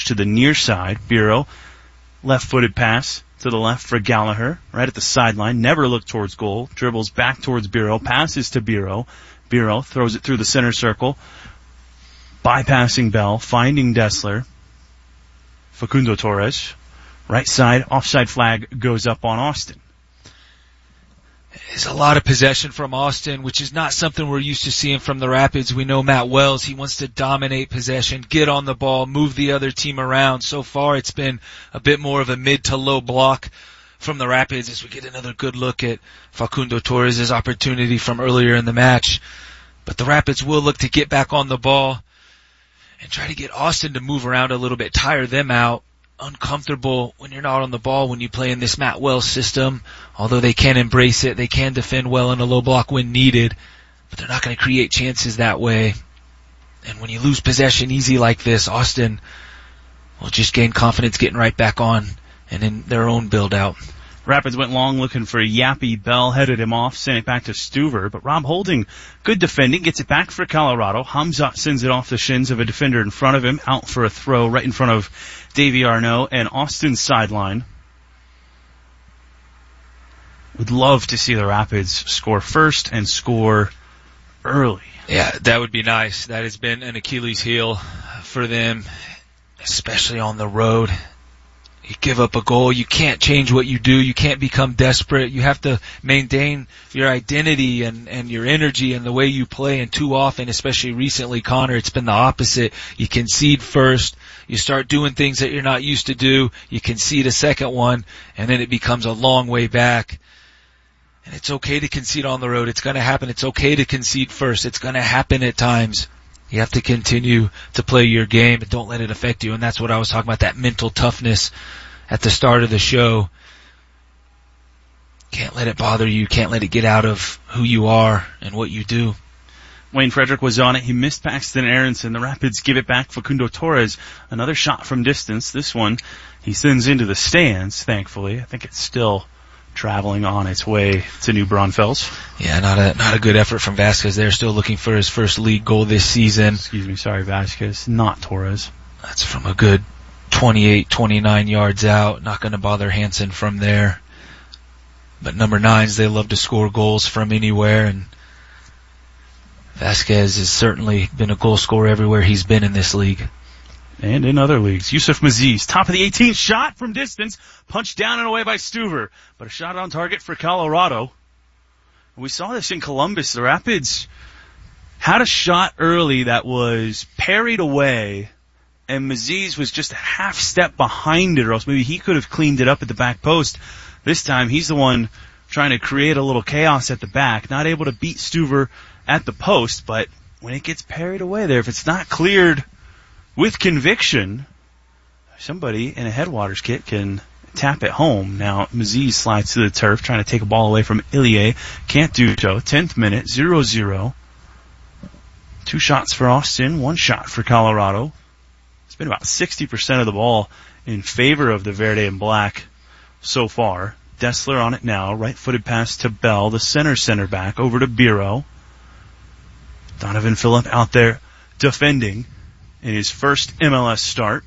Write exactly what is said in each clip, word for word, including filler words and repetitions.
to the near side. Biro, left-footed pass to the left for Gallagher, right at the sideline. Never looked towards goal. Dribbles back towards Biro. Passes to Biro. Biro throws it through the center circle. Bypassing Bell. Finding Dessler. Facundo Torres. Right side. Offside flag goes up on Austin. There's a lot of possession from Austin, which is not something we're used to seeing from the Rapids. We know Matt Wells, he wants to dominate possession, get on the ball, move the other team around. So far, it's been a bit more of a mid to low block from the Rapids as we get another good look at Facundo Torres' opportunity from earlier in the match. But the Rapids will look to get back on the ball and try to get Austin to move around a little bit, tire them out. Uncomfortable when you're not on the ball when you play in this Matt Wells system. Although they can embrace it, they can defend well in a low block when needed, but they're not going to create chances that way. And when you lose possession easy like this, Austin will just gain confidence getting right back on and in their own build-out. Rapids went long looking for Yappy. Bell headed him off, sent it back to Stuver, but Rob Holding, good defending, gets it back for Colorado. Hamzat sends it off the shins of a defender in front of him, out for a throw right in front of Davy Arnaud and Austin's sideline. Would love to see the Rapids score first and score early. Yeah, that would be nice. That has been an Achilles heel for them, especially on the road. You give up a goal, you can't change what you do, you can't become desperate, you have to maintain your identity and, and your energy and the way you play, and too often, especially recently, Connor, it's been the opposite. You concede first, you start doing things that you're not used to do, you concede a second one, and then it becomes a long way back. And it's okay to concede on the road, it's going to happen, it's okay to concede first, it's going to happen at times. You have to continue to play your game and don't let it affect you. And that's what I was talking about, that mental toughness at the start of the show. Can't let it bother you. Can't let it get out of who you are and what you do. Wayne Frederick was on it. He missed Paxton Aronson. The Rapids give it back. Facundo Torres, another shot from distance. This one he sends into the stands, thankfully. I think it's still traveling on its way to New Braunfels. Yeah, not a not a good effort from Vasquez. They're still looking for his first league goal this season. Excuse me, sorry, Vasquez, not Torres. That's from a good twenty-eight, twenty-nine yards out. Not going to bother Hansen from there. But number nines, they love to score goals from anywhere, and Vasquez has certainly been a goal scorer everywhere he's been in this league. And in other leagues. Yusuf Maziz, top of the eighteenth, shot from distance, punched down and away by Stuver. But a shot on target for Colorado. We saw this in Columbus. The Rapids had a shot early that was parried away, and Maziz was just a half step behind it, or else maybe he could have cleaned it up at the back post. This time, he's the one trying to create a little chaos at the back, not able to beat Stuver at the post, but when it gets parried away there, if it's not cleared with conviction, somebody in a Headwaters kit can tap it home. Now, Maziz slides to the turf, trying to take a ball away from Ilie. Can't do so. tenth minute, zero zero. Two shots for Austin, one shot for Colorado. It's been about sixty percent of the ball in favor of the Verde and Black so far. Dessler on it now. Right-footed pass to Bell, the center center back, over to Biro. Donovan Phillip out there defending in his first M L S start.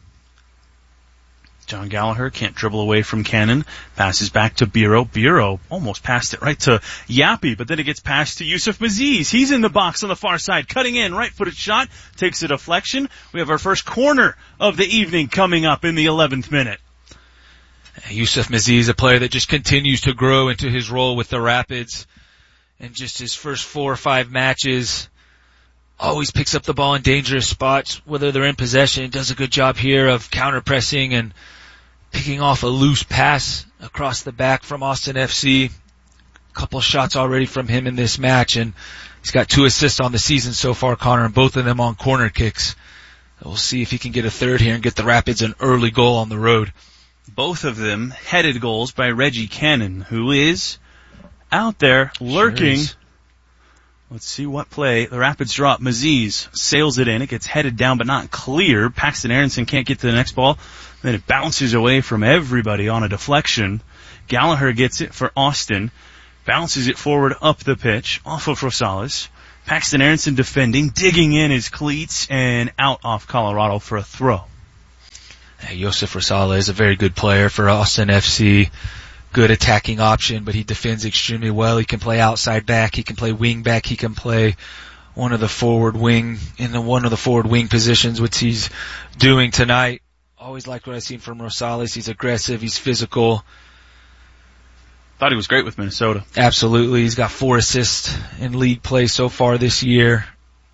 John Gallagher can't dribble away from Cannon. Passes back to Biro. Biro almost passed it right to Yappy, but then it gets passed to Yusuf Maziz. He's in the box on the far side, cutting in, right-footed shot, takes a deflection. We have our first corner of the evening coming up in the eleventh minute. Yusuf Maziz, a player that just continues to grow into his role with the Rapids. And just his first four or five matches, always picks up the ball in dangerous spots, whether they're in possession. Does a good job here of counter-pressing and picking off a loose pass across the back from Austin F C. A couple of shots already from him in this match, and he's got two assists on the season so far, Connor, and both of them on corner kicks. We'll see if he can get a third here and get the Rapids an early goal on the road. Both of them headed goals by Reggie Cannon, who is out there lurking. Sure. Let's see what play. The Rapids drop. Maziz sails it in. It gets headed down but not clear. Paxton Aronson can't get to the next ball. Then it bounces away from everybody on a deflection. Gallagher gets it for Austin. Bounces it forward up the pitch off of Rosales. Paxton Aronson defending, digging in his cleats, and out off Colorado for a throw. Josef Rosales is a very good player for Austin F C. Good attacking option, but he defends extremely well. He can play outside back. He can play wing back. He can play one of the forward wing, in the one of the forward wing positions, which he's doing tonight. Always liked what I've seen from Rosales. He's aggressive. He's physical. Thought he was great with Minnesota. Absolutely. He's got four assists in league play so far this year.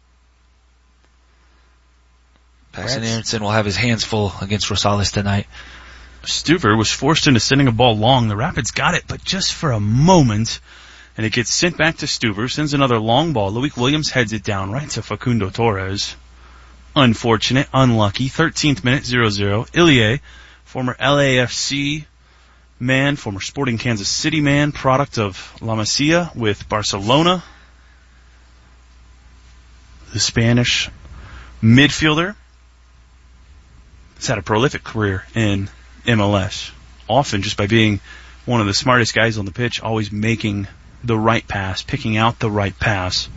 Paxton Aronson will have his hands full against Rosales tonight. Stuver was forced into sending a ball long. The Rapids got it, but just for a moment. And it gets sent back to Stuver, sends another long ball. Loic Williams heads it down right to Facundo Torres. Unfortunate, unlucky. thirteenth minute, zero zero. Ilie, former L A F C man, former Sporting Kansas City man, product of La Masia with Barcelona. The Spanish midfielder has had a prolific career in M L S. Often just by being one of the smartest guys on the pitch, always making the right pass, picking out the right pass.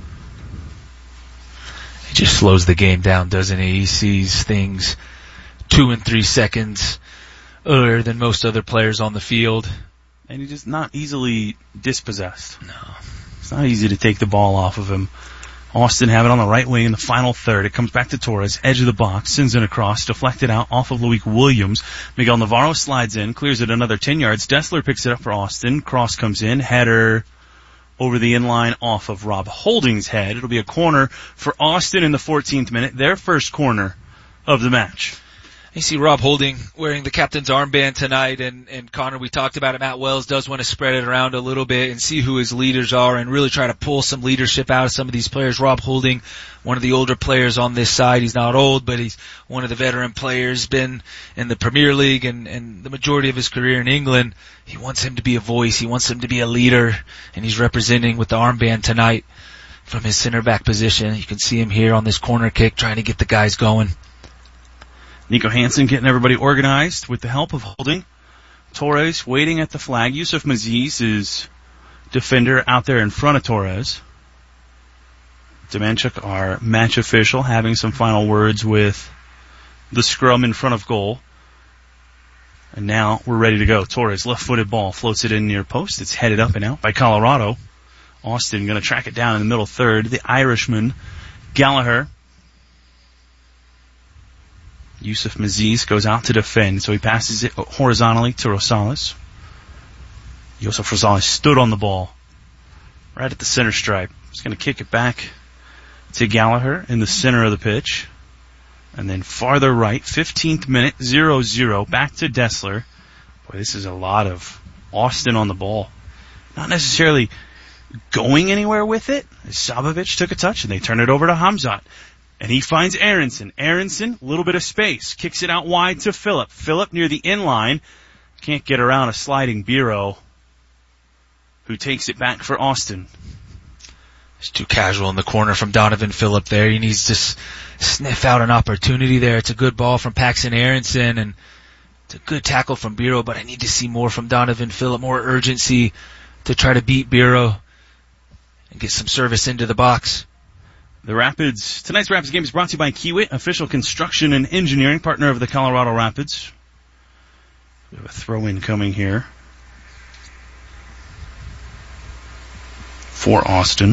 He just slows the game down, doesn't he? He sees things two and three seconds earlier than most other players on the field. And he's just not easily dispossessed. No. It's not easy to take the ball off of him. Austin have it on the right wing in the final third. It comes back to Torres, edge of the box, sends it across, deflected out off of Loic Williams. Miguel Navarro slides in, clears it another ten yards. Dessler picks it up for Austin. Cross comes in, header over the inline off of Rob Holding's head. It'll be a corner for Austin in the fourteenth minute, their first corner of the match. You see Rob Holding wearing the captain's armband tonight, and, and Connor, we talked about it, Matt Wells does want to spread it around a little bit and see who his leaders are and really try to pull some leadership out of some of these players. Rob Holding, one of the older players on this side. He's not old, but he's one of the veteran players, been in the Premier League and, and the majority of his career in England. He wants him to be a voice. He wants him to be a leader, and he's representing with the armband tonight from his center back position. You can see him here on this corner kick trying to get the guys going. Nico Hansen getting everybody organized with the help of Holding. Torres waiting at the flag. Yusuf Maziz is defender out there in front of Torres. Demenchuk, our match official, having some final words with the scrum in front of goal. And now we're ready to go. Torres, left-footed ball, floats it in near post. It's headed up and out by Colorado. Austin going to track it down in the middle third. The Irishman, Gallagher. Yusuf Maziz goes out to defend, so he passes it horizontally to Rosales. Josef Rosales stood on the ball right at the center stripe. He's going to kick it back to Gallagher in the center of the pitch. And then farther right, fifteenth minute, zero zero, back to Dessler. Boy, this is a lot of Austin on the ball. Not necessarily going anywhere with it. Sabovic took a touch, and they turn it over to Hamzat. And he finds Aronson. Aronson, a little bit of space. Kicks it out wide to Phillip. Phillip near the inline. Can't get around a sliding Biro, who takes it back for Austin. It's too casual in the corner from Donovan Phillip there. He needs to s- sniff out an opportunity there. It's a good ball from Paxton Aronson, and it's a good tackle from Biro, but I need to see more from Donovan Phillip, more urgency to try to beat Biro and get some service into the box. The Rapids, tonight's Rapids game is brought to you by Kiewit, official construction and engineering partner of the Colorado Rapids. We have a throw-in coming here for Austin.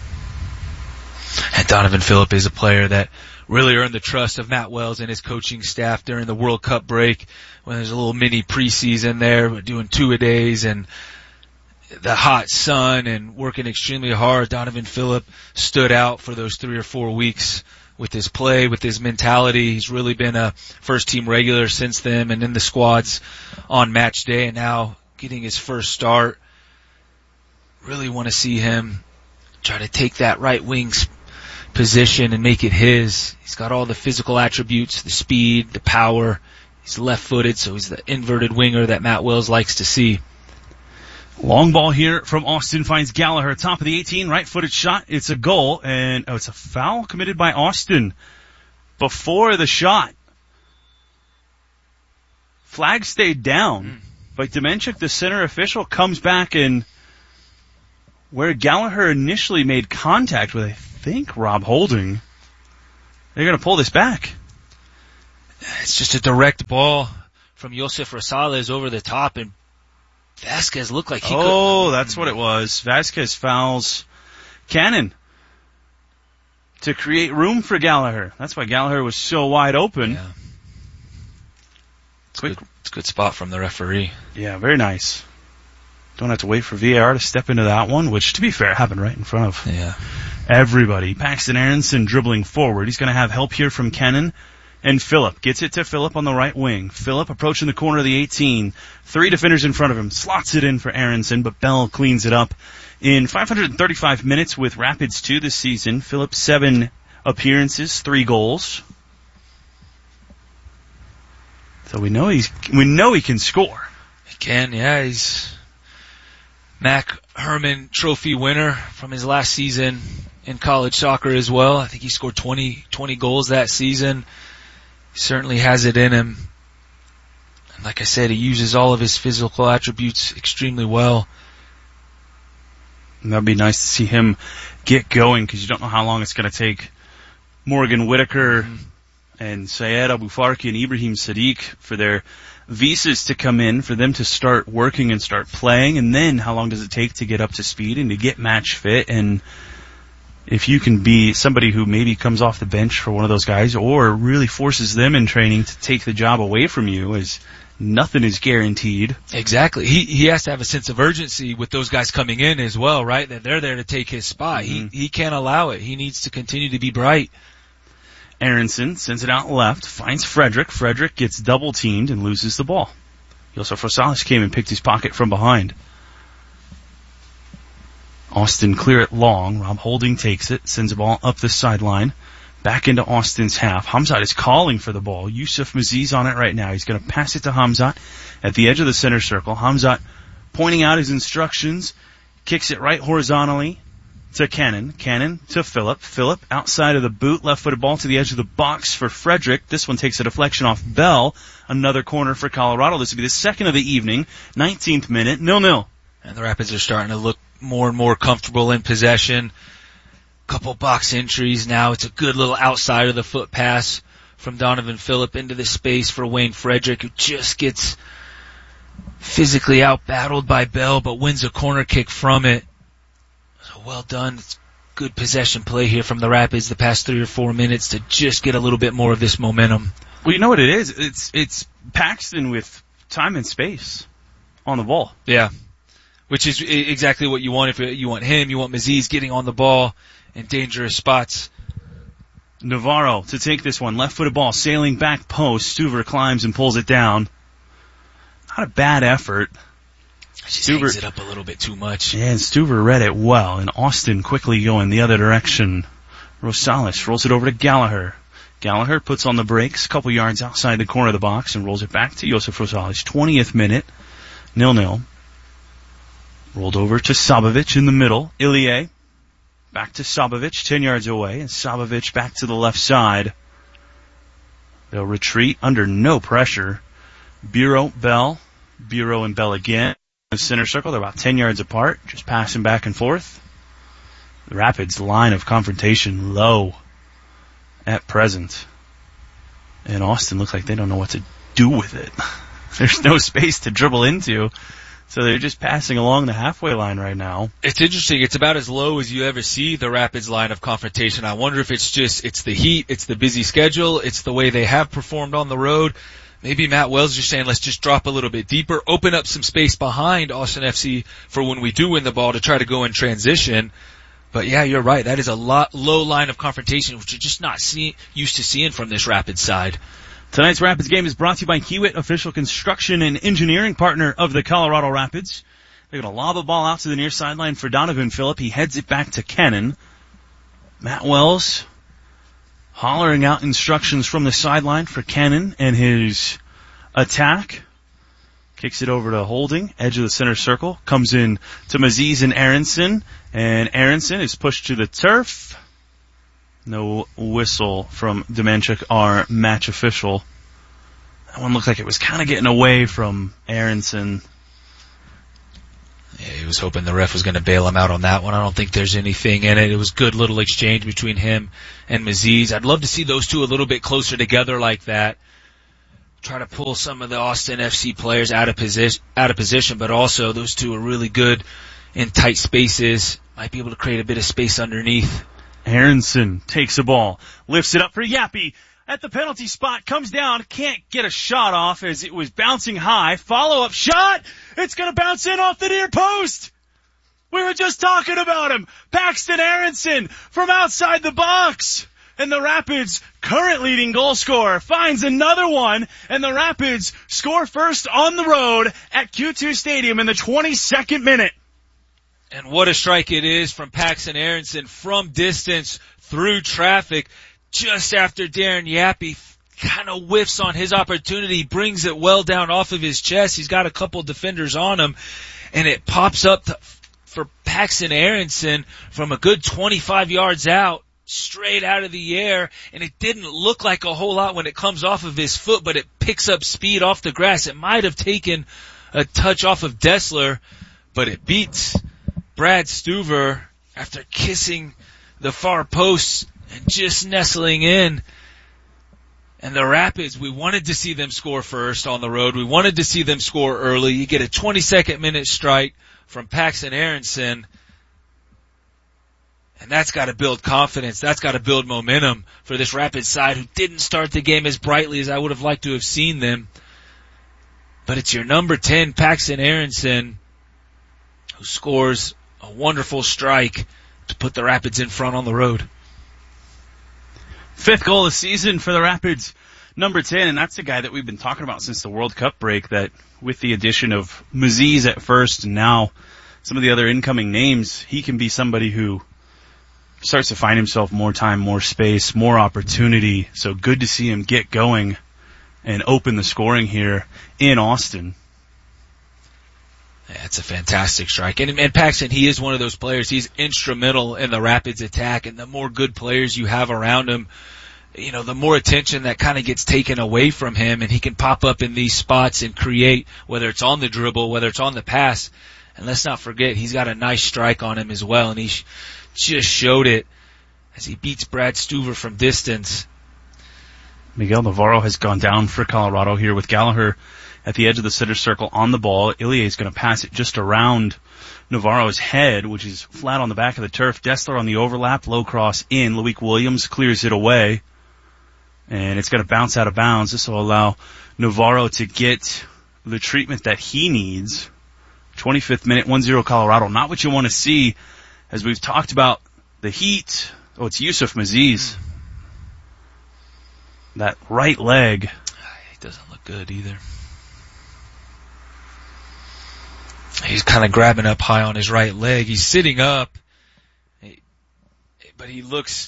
And Donovan Phillip is a player that really earned the trust of Matt Wells and his coaching staff during the World Cup break when there's a little mini preseason there. We're doing two-a-days and the hot sun and working extremely hard. Donovan Phillip stood out for those three or four weeks with his play, with his mentality. He's really been a first-team regular since then and in the squads on match day, and now getting his first start. Really want to see him try to take that right wing position and make it his. He's got all the physical attributes, the speed, the power. He's left-footed, so he's the inverted winger that Matt Wells likes to see. Long ball here from Austin finds Gallagher, top of the eighteen, right-footed shot. It's a goal, and oh, it's a foul committed by Austin before the shot. Flag stayed down, mm. but Demenchuk, the center official, comes back, and where Gallagher initially made contact with, I think, Rob Holding, they're going to pull this back. It's just a direct ball from Josef Rosales over the top, and Vasquez looked like he oh, could. Oh, that's what it was. Vasquez fouls Cannon to create room for Gallagher. That's why Gallagher was so wide open. Yeah. It's, good, it's a good spot from the referee. Yeah, very nice. Don't have to wait for V A R to step into that one, which, to be fair, happened right in front of yeah. everybody. Paxton Aronson dribbling forward. He's going to have help here from Kennan. And Phillip gets it to Phillip on the right wing. Phillip approaching the corner of the eighteen. Three defenders in front of him. Slots it in for Aronson, but Bell cleans it up. In five hundred thirty-five minutes with Rapids two this season, Phillip seven appearances, three goals. So we know he's we know he can score. He can, yeah. He's Mac Herman Trophy winner from his last season in college soccer as well. I think he scored twenty, twenty goals that season. He certainly has it in him. And like I said, he uses all of his physical attributes extremely well. And that'd be nice to see him get going, because you don't know how long it's going to take Morgan Whitaker mm-hmm. and Syed Abufarki and Ibrahim Sadiq for their visas to come in, for them to start working and start playing, and then how long does it take to get up to speed and to get match fit. And if you can be somebody who maybe comes off the bench for one of those guys, or really forces them in training to take the job away from you, as nothing is guaranteed. Exactly. He he has to have a sense of urgency with those guys coming in as well, right? That they're there to take his spot. Mm-hmm. He he can't allow it. He needs to continue to be bright. Aronson sends it out left, finds Frederick. Frederick gets double teamed and loses the ball. Josef Rosales came and picked his pocket from behind. Austin clear it long. Rob Holding takes it, sends the ball up the sideline, back into Austin's half. Hamzat is calling for the ball. Yusuf Maziz on it right now. He's going to pass it to Hamzat at the edge of the center circle. Hamzat pointing out his instructions, kicks it right horizontally to Cannon. Cannon to Phillip. Phillip outside of the boot, left-footed ball to the edge of the box for Frederick. This one takes a deflection off Bell. Another corner for Colorado. This will be the second of the evening. nineteenth minute, nil-nil. And the Rapids are starting to look more and more comfortable in possession. Couple box entries now. It's a good little outside of the foot pass from Donovan Phillip into the space for Wayne Frederick, who just gets physically out-battled by Bell, but wins a corner kick from it. So well done. It's good possession play here from the Rapids the past three or four minutes to just get a little bit more of this momentum. Well, you know what it is? It's it's Paxton with time and space on the ball. Yeah. Which is exactly what you want. If you want him, you want Maziz getting on the ball in dangerous spots. Navarro to take this one. Left-footed ball, sailing back post. Stuver climbs and pulls it down. Not a bad effort. Just Stuver hangs it up a little bit too much. Yeah, and Stuver read it well. And Austin quickly going the other direction. Rosales rolls it over to Gallagher. Gallagher puts on the brakes, a couple yards outside the corner of the box, and rolls it back to Josef Rosales. twentieth minute, nil-nil. Rolled over to Sabovic in the middle. Ilie back to Sabovic, ten yards away, and Sabovic back to the left side. They'll retreat under no pressure. Bureau, Bell, Bureau and Bell again. In the center circle, they're about ten yards apart, just passing back and forth. The Rapids' line of confrontation low at present. And Austin looks like they don't know what to do with it. There's no space to dribble into. So they're just passing along the halfway line right now. It's interesting. It's about as low as you ever see the Rapids line of confrontation. I wonder if it's just, it's the heat, it's the busy schedule, it's the way they have performed on the road. Maybe Matt Wells is just saying, let's just drop a little bit deeper, open up some space behind Austin F C for when we do win the ball to try to go in transition. But yeah, you're right. That is a lot, low line of confrontation, which you're just not see, used to seeing from this Rapids side. Tonight's Rapids game is brought to you by Hewitt, official construction and engineering partner of the Colorado Rapids. They're going to lob a ball out to the near sideline for Donovan Phillip. He heads it back to Cannon. Matt Wells hollering out instructions from the sideline for Cannon and his attack. Kicks it over to Holding, edge of the center circle. Comes in to Maziz and Aronson. And Aronson is pushed to the turf. No whistle from Demanchuk, our match official. That one looked like it was kind of getting away from Aronson. Yeah, he was hoping the ref was going to bail him out on that one. I don't think there's anything in it. It was a good little exchange between him and Maziz. I'd love to see those two a little bit closer together like that. try to pull some of the Austin F C players out of position, out of position, but also those two are really good in tight spaces. Might be able to create a bit of space underneath. Aronson takes the ball, lifts it up for Yappy at the penalty spot, comes down, can't get a shot off as it was bouncing high. Follow-up shot! It's gonna bounce in off the near post! We were just talking about him! Paxton Aronson from outside the box! And the Rapids, current leading goal scorer, finds another one, and the Rapids score first on the road at Q two Stadium in the twenty-second minute. And what a strike it is from Paxton Aronson from distance through traffic just after Darren Yappy kind of whiffs on his opportunity, brings it well down off of his chest. He's got a couple defenders on him, and it pops up to, for Paxton Aronson from a good twenty-five yards out, straight out of the air, and it didn't look like a whole lot when it comes off of his foot, but it picks up speed off the grass. It might have taken a touch off of Dessler, but it beats Brad Stuver after kissing the far post and just nestling in. And the Rapids, we wanted to see them score first on the road. We wanted to see them score early. You get a twenty-second minute strike from Paxton Aronson, and that's got to build confidence. That's got to build momentum for this Rapids side who didn't start the game as brightly as I would have liked to have seen them. But it's your number ten, Paxton Aronson, who scores a wonderful strike to put the Rapids in front on the road. Fifth goal of the season for the Rapids, number ten, and that's the guy that we've been talking about since the World Cup break, that with the addition of Maziz at first and now some of the other incoming names, he can be somebody who starts to find himself more time, more space, more opportunity. So good to see him get going and open the scoring here in Austin. Yeah, it's a fantastic strike. And, and Paxton, he is one of those players. He's instrumental in the Rapids attack, and the more good players you have around him, you know, the more attention that kind of gets taken away from him, and he can pop up in these spots and create, whether it's on the dribble, whether it's on the pass. And let's not forget, he's got a nice strike on him as well, and he sh- just showed it as he beats Brad Stuver from distance. Miguel Navarro has gone down for Colorado here with Gallagher at the edge of the center circle on the ball. Ilie is going to pass it just around Navarro's head, which is flat on the back of the turf. Dessler on the overlap, low cross in. Loic Williams clears it away, and it's going to bounce out of bounds. This will allow Navarro to get the treatment that he needs. twenty-fifth minute, one zero Colorado. Not what you want to see, as we've talked about the heat. Oh, it's Yusuf Maziz. That right leg. He doesn't look good either. He's kind of grabbing up high on his right leg. He's sitting up, but he looks,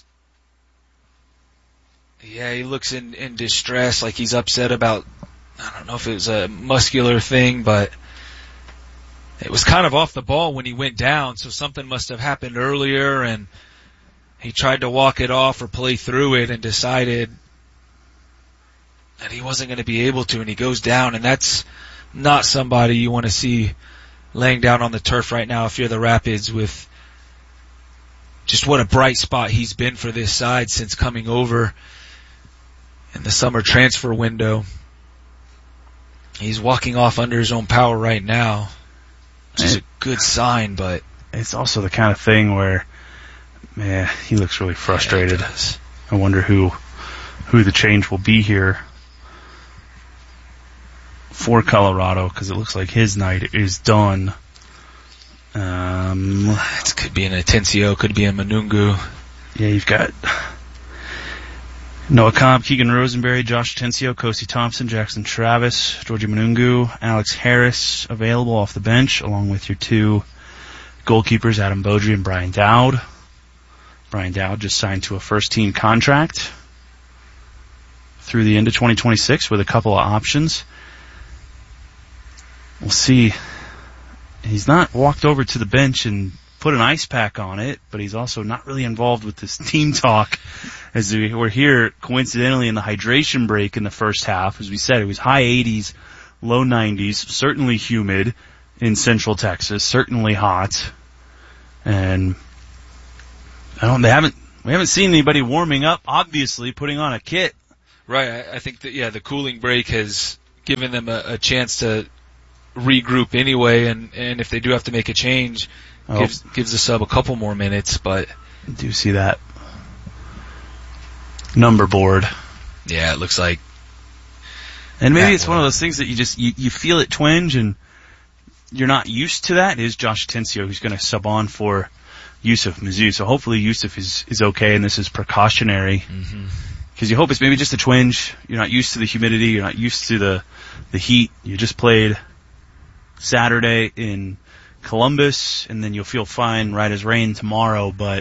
yeah, he looks in, in distress, like he's upset about, I don't know if it was a muscular thing, but it was kind of off the ball when he went down, so something must have happened earlier, and he tried to walk it off or play through it and decided that he wasn't going to be able to, and he goes down, and that's not somebody you want to see laying down on the turf right now if you're the Rapids, with just what a bright spot he's been for this side since coming over in the summer transfer window. He's walking off under his own power right now, which is a good sign, but it's also the kind of thing where, man, he looks really frustrated. Yeah, I wonder who who the change will be here for Colorado, because it looks like his night is done. Um, it could be an Atencio, could be a Manungu. Yeah, you've got Noah Cobb, Keegan Rosenberry, Josh Atencio, Kosi Thompson, Jackson Travis, Georgie Manungu, Alex Harris available off the bench, along with your two goalkeepers, Adam Beaudry and Brian Dowd. Brian Dowd just signed to a first-team contract through the end of twenty twenty-six with a couple of options. We'll see. He's not walked over to the bench and put an ice pack on it, but he's also not really involved with this team talk, as we were here coincidentally in the hydration break in the first half. As we said, it was high eighties, low nineties, certainly humid in central Texas, certainly hot. And I don't, they haven't, we haven't seen anybody warming up, obviously, putting on a kit Right. I, I think that, yeah, the cooling break has given them a, a chance to regroup anyway, and, and if they do have to make a change, oh. gives, gives the sub a couple more minutes, but. I do see that number board. Yeah, it looks like. And maybe it's one of those things that you just, you, you feel it twinge and you're not used to that. It is Josh Atencio who's going to sub on for Yusuf Mazou. So hopefully Yusuf is, is okay and this is precautionary. Mm-hmm. Cause you hope it's maybe just a twinge. You're not used to the humidity. You're not used to the, the heat. You just played Saturday in Columbus and then you'll feel fine right as rain tomorrow, but.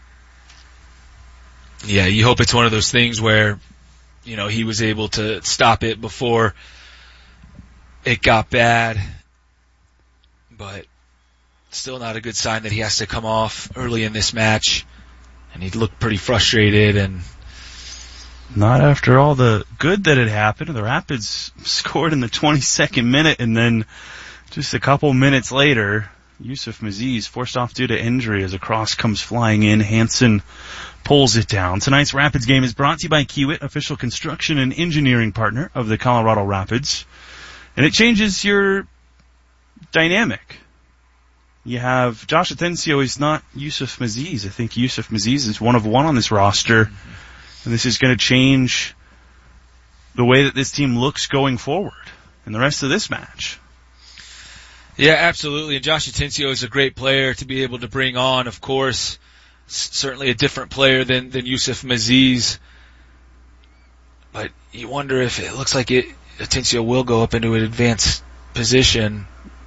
Yeah, you hope it's one of those things where, you know, he was able to stop it before it got bad. But still not a good sign that he has to come off early in this match. And he looked pretty frustrated and. Not after all the good that had happened. The Rapids scored in the twenty-second minute and then just a couple minutes later, Yusuf Mazou forced off due to injury as a cross comes flying in. Hansen pulls it down. Tonight's Rapids game is brought to you by Kiewit, official construction and engineering partner of the Colorado Rapids. And it changes your dynamic. You have Josh Atencio is not Yusuf Mazou. I think Yusuf Mazou is one of one on this roster. Mm-hmm. And this is going to change the way that this team looks going forward in the rest of this match. Yeah, absolutely. And Josh Atencio is a great player to be able to bring on, of course. S- certainly a different player than, than Yusuf Mazou. But you wonder if it looks like it, Atencio will go up into an advanced position.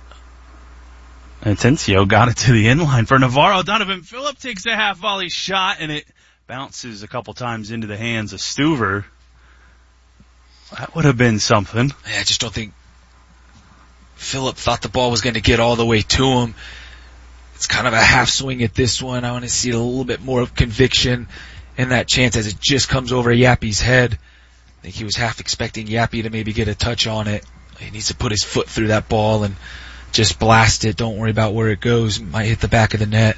Atencio got it to the inline for Navarro. Donovan Phillip takes a half volley shot and it bounces a couple times into the hands of Stuver. That would have been something. Yeah, I just don't think Phillip thought the ball was going to get all the way to him. It's kind of a half swing at this one. I want to see a little bit more of conviction in that chance as it just comes over Yappy's head. I think he was half expecting Yappy to maybe get a touch on it. He needs to put his foot through that ball and just blast it. Don't worry about where it goes. It might hit the back of the net.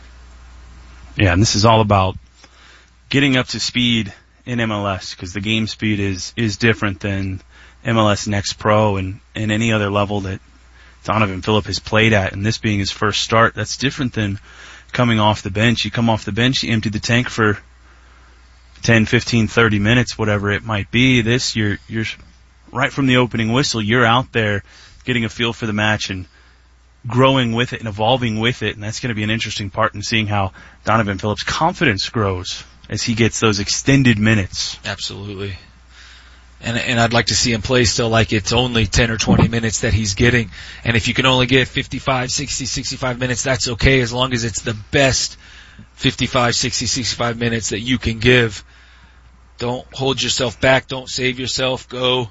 Yeah, and this is all about getting up to speed in M L S because the game speed is, is different than M L S Next Pro and, and any other level that Donovan Phillip has played at, and this being his first start, that's different than coming off the bench. You come off the bench, you empty the tank for ten, fifteen, thirty minutes, whatever it might be. This, you're, you're right from the opening whistle, you're out there getting a feel for the match and growing with it and evolving with it, and that's going to be an interesting part in seeing how Donovan Phillip's confidence grows as he gets those extended minutes. Absolutely. And and I'd like to see him play still like it's only ten or twenty minutes that he's getting. And if you can only get fifty-five, sixty, sixty-five minutes, that's okay as long as it's the best fifty-five, sixty, sixty-five minutes that you can give. Don't hold yourself back. Don't save yourself. Go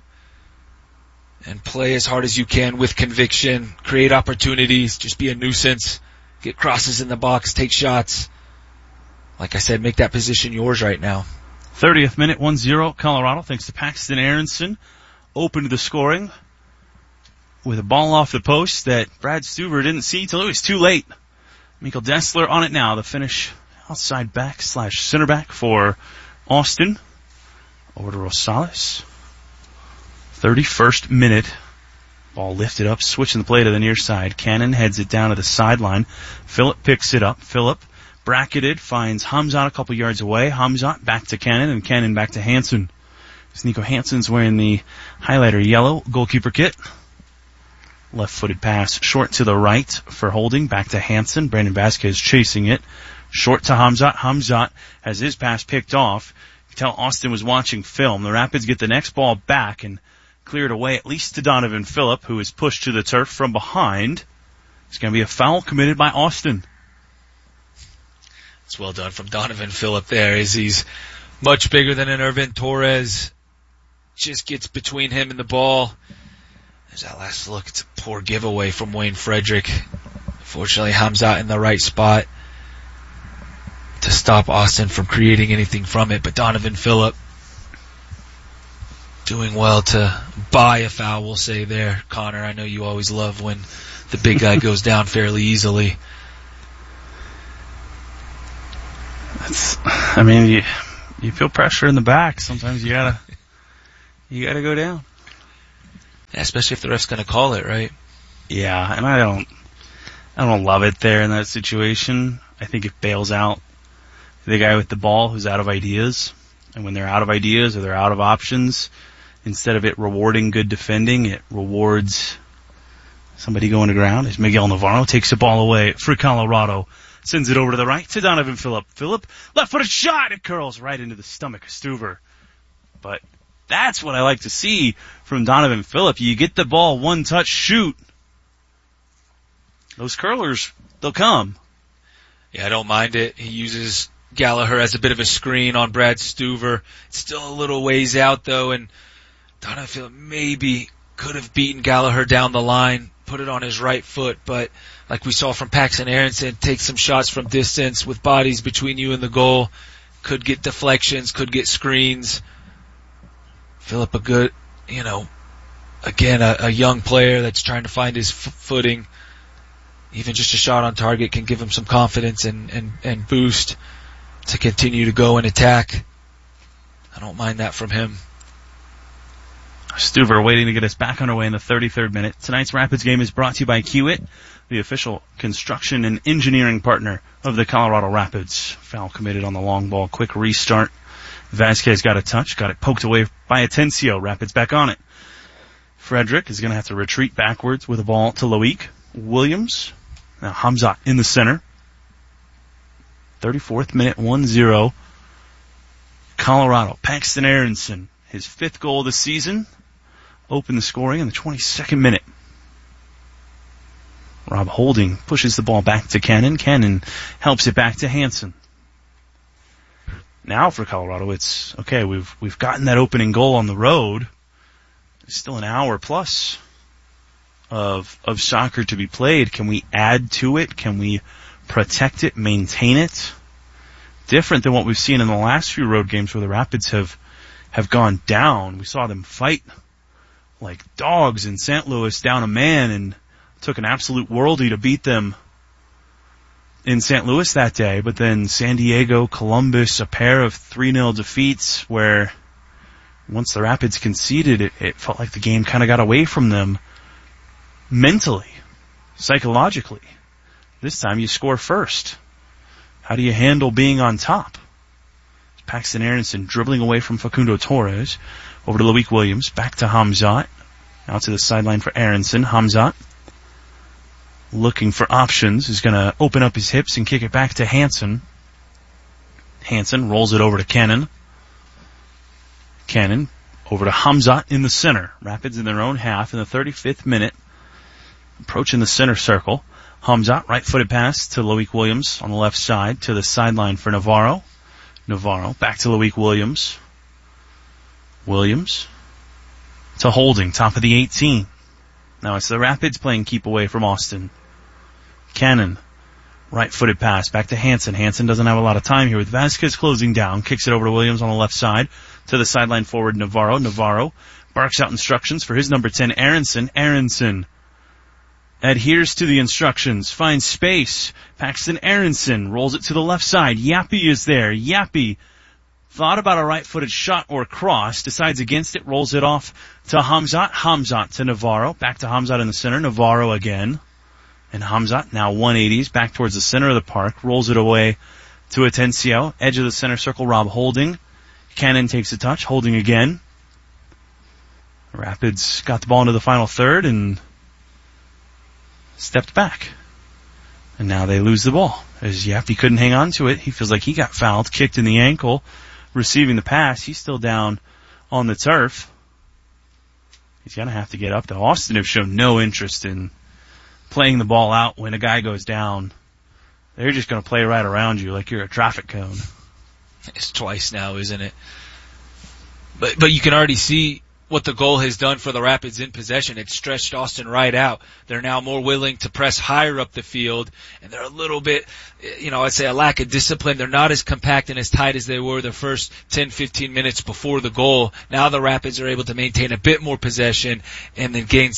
and play as hard as you can with conviction. Create opportunities. Just be a nuisance. Get crosses in the box. Take shots. Like I said, make that position yours right now. thirtieth minute, one zero Colorado, thanks to Paxton Aronson. Open to the scoring with a ball off the post that Brad Stuver didn't see till it was too late. Mikkel Dessler on it now, the finish outside back slash center back for Austin. Over to Rosales. thirty-first minute. Ball lifted up, switching the play to the near side. Cannon heads it down to the sideline. Phillip picks it up. Phillip bracketed, finds Hamzat a couple yards away. Hamzat back to Cannon, and Cannon back to Hansen. Nico Hansen's wearing the highlighter yellow goalkeeper kit. Left-footed pass short to the right for Holding. Back to Hansen. Brandon Vasquez chasing it. Short to Hamzat. Hamzat has his pass picked off. You can tell Austin was watching film. The Rapids get the next ball back and clear it away at least to Donovan Phillip, who is pushed to the turf from behind. It's going to be a foul committed by Austin. It's well done from Donovan Phillip there, as he's much bigger than an Irvin Torres. Just gets between him and the ball. There's that last look. It's a poor giveaway from Wayne Frederick. Fortunately, Hamzat in the right spot to stop Austin from creating anything from it. But Donovan Phillip doing well to buy a foul, we'll say there. Connor, I know you always love when the big guy goes down fairly easily. That's, I mean, you, you feel pressure in the back. Sometimes you gotta You gotta go down. Yeah, especially if the ref's gonna call it, right? Yeah, and I don't, I don't love it there in that situation. I think it bails out the guy with the ball who's out of ideas. And when they're out of ideas or they're out of options, instead of it rewarding good defending, it rewards somebody going to ground. As Miguel Navarro takes the ball away for Colorado, sends it over to the right to Donovan Phillip. Phillip, left-footed shot. It curls right into the stomach of Stuver. But that's what I like to see from Donovan Phillip. You get the ball, one touch, shoot. Those curlers, they'll come. Yeah, I don't mind it. He uses Gallagher as a bit of a screen on Brad Stuver. It's still a little ways out, though, and Donovan Phillip maybe could have beaten Gallagher down the line, put it on his right foot, but like we saw from Paxton Aronson, take some shots from distance with bodies between you and the goal. Could get deflections, could get screens. Phillip, a good, you know, again, a, a young player that's trying to find his f- footing. Even just a shot on target can give him some confidence and, and, and boost to continue to go and attack. I don't mind that from him. Stuver waiting to get us back underway in the thirty-third minute. Tonight's Rapids game is brought to you by Kiewit, the official construction and engineering partner of the Colorado Rapids. Foul committed on the long ball. Quick restart. Vasquez got a touch, got it poked away by Atencio. Rapids back on it. Frederick is going to have to retreat backwards with a ball to Loic. Williams. Now Hamzat in the center. thirty-fourth minute, one zero. Colorado. Paxton Aronson, his fifth goal of the season. Opened the scoring in the twenty-second minute. Rob Holding pushes the ball back to Cannon. Cannon helps it back to Hansen. Now for Colorado, it's, okay, we've we've gotten that opening goal on the road. There's still an hour plus of of soccer to be played. Can we add to it? Can we protect it, maintain it? Different than what we've seen in the last few road games where the Rapids have have gone down. We saw them fight like dogs in Saint Louis, down a man, and took an absolute worldie to beat them in Saint Louis that day. But then San Diego, Columbus, a pair of three nil defeats where once the Rapids conceded, it, it felt like the game kind of got away from them mentally, psychologically. This time you score first. How do you handle being on top? Paxton Aronson dribbling away from Facundo Torres. Over to Loic Williams. Back to Hamzat. Out to the sideline for Aronson. Hamzat looking for options. Is going to open up his hips and kick it back to Hansen. Hansen rolls it over to Cannon. Cannon over to Hamzat in the center. Rapids in their own half in the thirty-fifth minute. Approaching the center circle. Hamzat, right-footed pass to Loic Williams on the left side to the sideline for Navarro. Navarro back to Loic Williams. Williams to Holding, top of the eighteen. Now it's the Rapids playing keep away from Austin. Cannon, right-footed pass back to Hansen. Hansen doesn't have a lot of time here with Vasquez closing down. Kicks it over to Williams on the left side to the sideline forward Navarro. Navarro barks out instructions for his number ten, Aronson. Aronson adheres to the instructions, finds space. Paxton Aronson rolls it to the left side. Yappy is there. Yappy thought about a right-footed shot or cross, decides against it, rolls it off to Hamzat. Hamzat to Navarro. Back to Hamzat in the center. Navarro again. And Hamzat now one eighties back towards the center of the park. Rolls it away to Atencio. Edge of the center circle, Rob Holding. Cannon takes a touch. Holding again. Rapids got the ball into the final third and stepped back. And now they lose the ball. As Yappy couldn't hang on to it, he feels like he got fouled, kicked in the ankle, receiving the pass. He's still down on the turf. He's going to have to get up, though. Austin have shown no interest in playing the ball out when a guy goes down. They're just going to play right around you like you're a traffic cone. It's twice now, isn't it? But but you can already see what the goal has done for the Rapids in possession. It's stretched Austin right out. They're now more willing to press higher up the field, and they're a little bit, you know, I'd say a lack of discipline. They're not as compact and as tight as they were the first ten, fifteen minutes before the goal. Now the Rapids are able to maintain a bit more possession and then gain some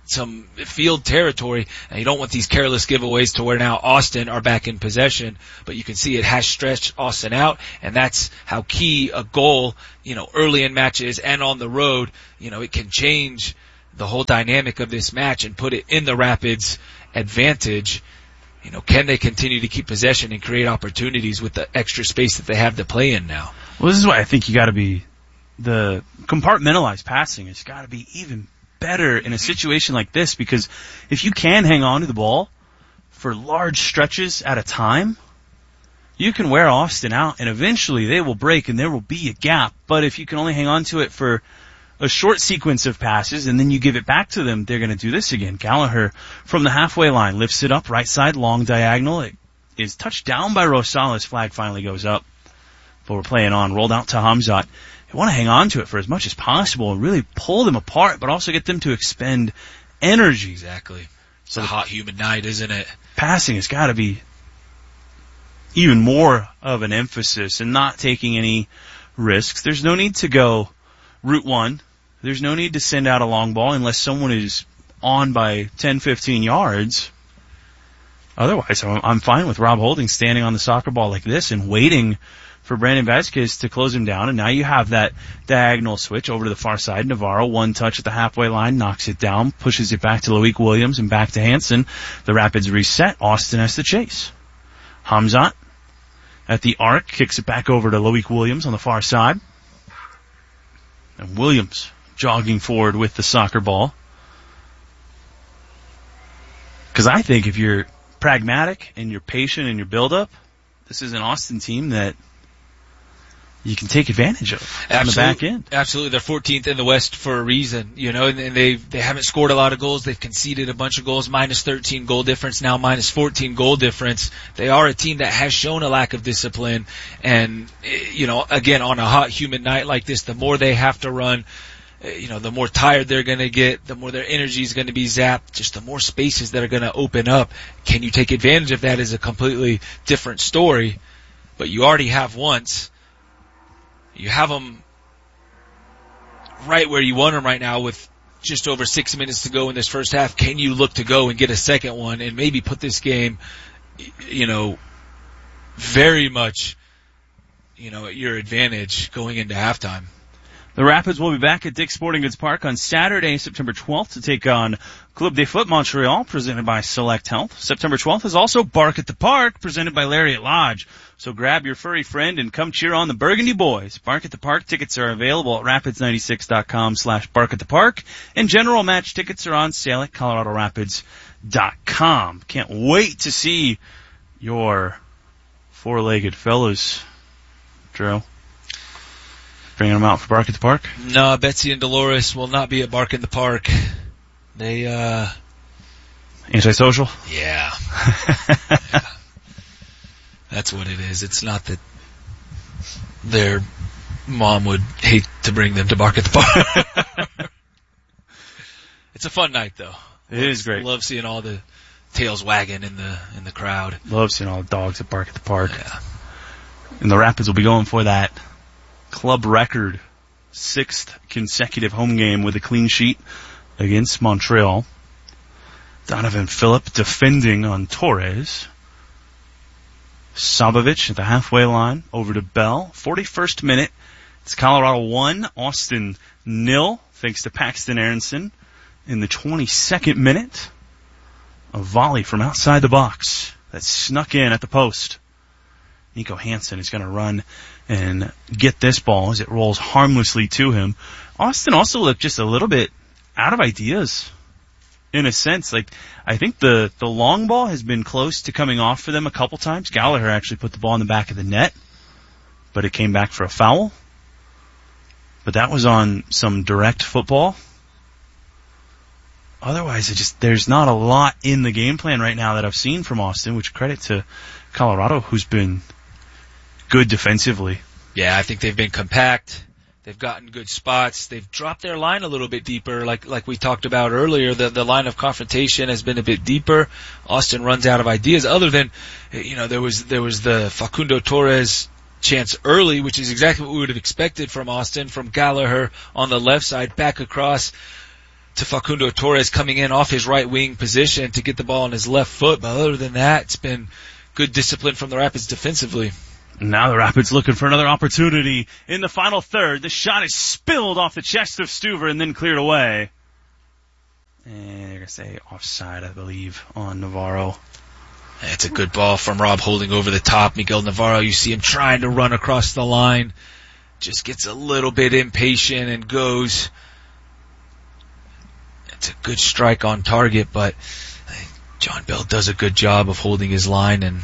some field territory, and you don't want these careless giveaways to where now Austin are back in possession, but you can see it has stretched Austin out, and that's how key a goal, you know, early in matches and on the road, you know, it can change the whole dynamic of this match and put it in the Rapids' advantage. You know, can they continue to keep possession and create opportunities with the extra space that they have to play in now? Well, this is why I think you got to be the compartmentalized passing has got to be even better in a situation like this, because if you can hang on to the ball for large stretches at a time, you can wear Austin out, and eventually they will break and there will be a gap. But if you can only hang on to it for a short sequence of passes and then you give it back to them, they're going to do this again. Gallagher from the halfway line lifts it up, right side, long diagonal. It is touched down by Rosales. Flag finally goes up. But we're playing on. Rolled out to Hamzat. You want to hang on to it for as much as possible and really pull them apart, but also get them to expend energy. Exactly. It's a hot, humid night, isn't it? Passing has got to be even more of an emphasis and not taking any risks. There's no need to go route one. There's no need to send out a long ball unless someone is on by ten, fifteen yards. Otherwise, I'm fine with Rob Holding standing on the soccer ball like this and waiting for Brandon Vasquez to close him down. And now you have that diagonal switch over to the far side. Navarro, one touch at the halfway line, knocks it down, pushes it back to Loic Williams and back to Hansen. The Rapids reset. Austin has to chase. Hamzat at the arc, kicks it back over to Loic Williams on the far side. And Williams jogging forward with the soccer ball. Because I think if you're pragmatic and you're patient in your build-up, this is an Austin team that you can take advantage of on the back end. Absolutely. They're fourteenth in the West for a reason, you know, and, and they they haven't scored a lot of goals. They've conceded a bunch of goals, minus thirteen goal difference, now minus fourteen goal difference. They are a team that has shown a lack of discipline. And, you know, again, on a hot, humid night like this, the more they have to run, you know, the more tired they're going to get, the more their energy is going to be zapped, just the more spaces that are going to open up. Can you take advantage of that is a completely different story, but you already have once. You have them right where you want them right now with just over six minutes to go in this first half. Can you look to go and get a second one and maybe put this game, you know, very much, you know, at your advantage going into halftime? The Rapids will be back at Dick's Sporting Goods Park on Saturday, September twelfth, to take on Club de Foot Montreal, presented by Select Health. September twelfth is also Bark at the Park, presented by Lariat Lodge. So grab your furry friend and come cheer on the Burgundy Boys. Bark at the Park tickets are available at rapids ninety-six dot com slash bark at the park, and general match tickets are on sale at colorado rapids dot com. Can't wait to see your four-legged fellows, Drew. Bringing them out for Bark at the Park? No, Betsy and Dolores will not be at Bark in the Park. They, uh... Antisocial? Yeah. yeah. That's what it is. It's not that their mom would hate to bring them to Bark at the Park. It's a fun night, though. It is great. Love seeing all the tails wagging in the in the crowd. Love seeing all the dogs at Bark at the Park. Yeah. And the Rapids will be going for that club record sixth consecutive home game with a clean sheet against Montreal. Donovan Phillip defending on Torres. Sabovic at the halfway line over to Bell. forty-first minute. It's Colorado one, Austin nil, thanks to Paxton Aronson. In the twenty-second minute, a volley from outside the box that snuck in at the post. Nico Hansen is going to run and get this ball as it rolls harmlessly to him. Austin also looked just a little bit out of ideas, in a sense. Like, I think the, the long ball has been close to coming off for them a couple times. Gallagher actually put the ball in the back of the net, but it came back for a foul. But that was on some direct football. Otherwise, it just there's not a lot in the game plan right now that I've seen from Austin, which credit to Colorado, who's been good defensively. Yeah, I think they've been compact. They've gotten good spots. They've dropped their line a little bit deeper, like like we talked about earlier. The the line of confrontation has been a bit deeper. Austin runs out of ideas. Other than, you know, there was there was the Facundo Torres chance early, which is exactly what we would have expected from Austin, from Gallagher on the left side, back across to Facundo Torres coming in off his right wing position to get the ball on his left foot. But other than that, it's been good discipline from the Rapids defensively. Now the Rapids looking for another opportunity in the final third. The shot is spilled off the chest of Stuver and then cleared away. And they're going to say offside, I believe, on Navarro. It's a good ball from Rob Holding over the top. Miguel Navarro, you see him trying to run across the line. Just gets a little bit impatient and goes. It's a good strike on target, but John Bell does a good job of holding his line and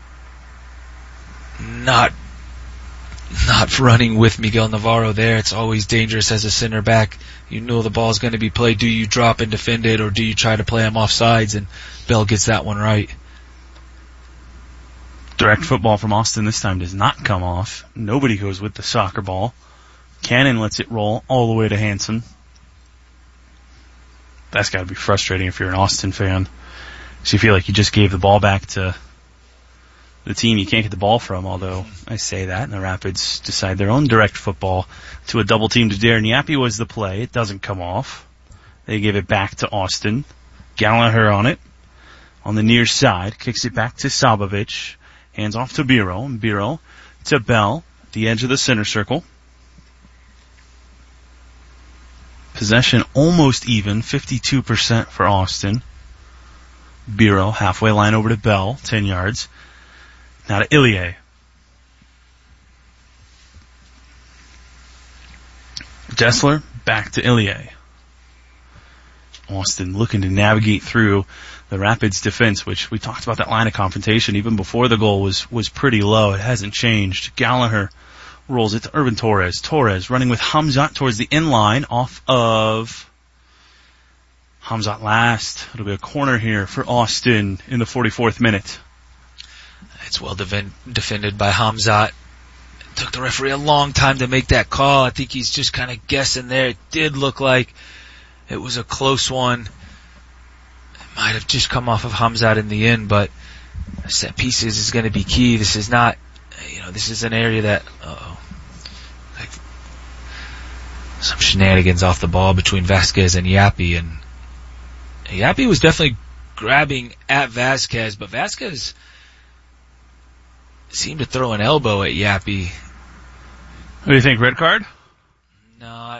not not running with Miguel Navarro there. It's always dangerous as a center back. You know the ball's going to be played. Do you drop and defend it, or do you try to play him off sides? And Bell gets that one right. Direct football from Austin this time does not come off. Nobody goes with the soccer ball. Cannon lets it roll all the way to Hansen. That's got to be frustrating if you're an Austin fan. So you feel like you just gave the ball back to the team you can't get the ball from, although I say that, and the Rapids decide their own direct football to a double team to Darren Yappy was the play. It doesn't come off. They give it back to Austin. Gallagher on it. On the near side, kicks it back to Sabovic. Hands off to Biro, and Biro to Bell, at the edge of the center circle. Possession almost even, fifty-two percent for Austin. Biro, halfway line over to Bell, ten yards. Now to Ilie. Dessler, back to Ilie. Austin looking to navigate through the Rapids defense, which we talked about that line of confrontation even before the goal was, was pretty low. It hasn't changed. Gallagher rolls it to Urban Torres. Torres running with Hamzat towards the end line off of Hamzat last. It'll be a corner here for Austin in the forty-fourth minute. It's well defend, defended by Hamzat. It took the referee a long time to make that call. I think he's just kind of guessing there. It did look like it was a close one. It might have just come off of Hamzat in the end, but set pieces is going to be key. This is not, you know, this is an area that, uh-oh, like some shenanigans off the ball between Vasquez and Yappy, and Yappy was definitely grabbing at Vasquez, but Vasquez seemed to throw an elbow at Yappy. What do you think, red card? No, I,